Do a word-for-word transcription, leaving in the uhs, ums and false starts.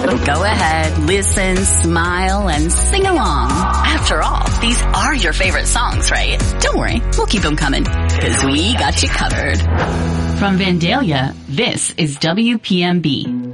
Go ahead, listen, smile, and sing along. After all, these are your favorite songs, right? Don't worry, we'll keep them coming, because we got you covered. From Vandalia, this is W P M B.